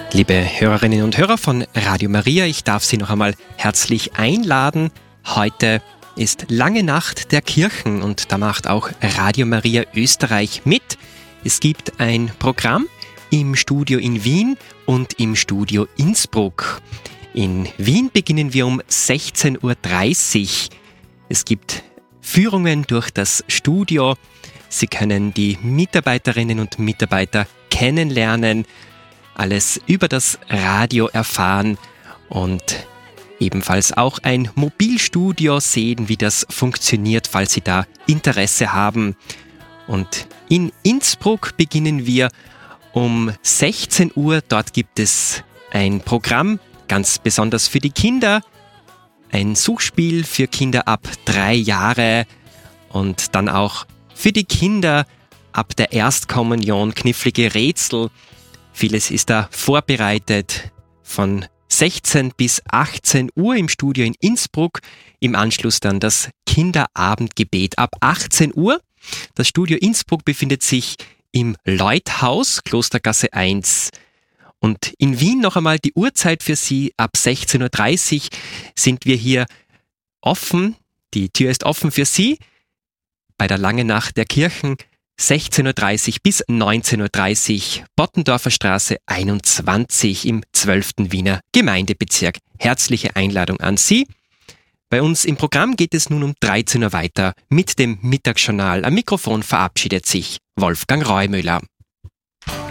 Liebe Hörerinnen und Hörer von Radio Maria, ich darf Sie noch einmal herzlich einladen. Heute ist Lange Nacht der Kirchen und da macht auch Radio Maria Österreich mit. Es gibt ein Programm im Studio in Wien und im Studio Innsbruck. In Wien beginnen wir um 16.30 Uhr. Es gibt Führungen durch das Studio. Sie können die Mitarbeiterinnen und Mitarbeiter kennenlernen, alles über das Radio erfahren und ebenfalls auch ein Mobilstudio sehen, wie das funktioniert, falls Sie da Interesse haben. Und in Innsbruck beginnen wir um 16 Uhr. Dort gibt es ein Programm, ganz besonders für die Kinder, ein Suchspiel für Kinder ab 3 Jahre und dann auch für die Kinder ab der Erstkommunion knifflige Rätsel. Vieles ist da vorbereitet von 16 bis 18 Uhr im Studio in Innsbruck. Im Anschluss dann das Kinderabendgebet ab 18 Uhr. Das Studio Innsbruck befindet sich im Leuthaus, Klostergasse 1. Und in Wien noch einmal die Uhrzeit für Sie. Ab 16.30 Uhr sind wir hier offen. Die Tür ist offen für Sie bei der Langen Nacht der Kirchen. 16.30 Uhr bis 19.30 Uhr, Bottendorfer Straße 21 im 12. Wiener Gemeindebezirk. Herzliche Einladung an Sie. Bei uns im Programm geht es nun um 13 Uhr weiter mit dem Mittagsjournal. Am Mikrofon verabschiedet sich Wolfgang Reumüller.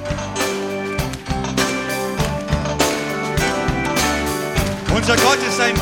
Unser Gott ist ein